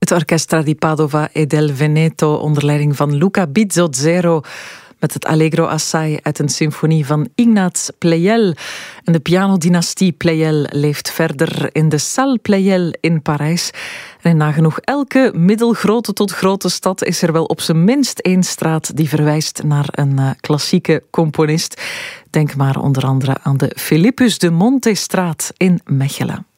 Het Orchestra di Padova e del Veneto onder leiding van Luca Bizzozero met het Allegro Assai uit een symfonie van Ignaz Pleyel. En de pianodynastie Pleyel leeft verder in de Salle Pleyel in Parijs. En in nagenoeg elke middelgrote tot grote stad is er wel op zijn minst één straat die verwijst naar een klassieke componist. Denk maar onder andere aan de Philippus de Monte-straat in Mechelen.